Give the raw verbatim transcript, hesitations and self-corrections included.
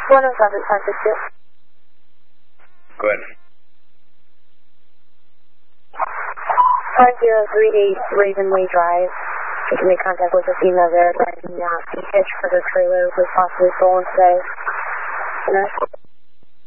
one oh seven, five six two. Go ahead. five zero three eight Ravenway Drive. You can make contact with the female there, driving the pitch for the trailer was possibly stolen today. Nurse.